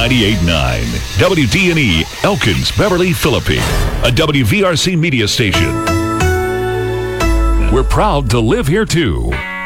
98.9 WDNE Elkins, Beverly, Philippine, a WVRC media station. We're proud to live here too.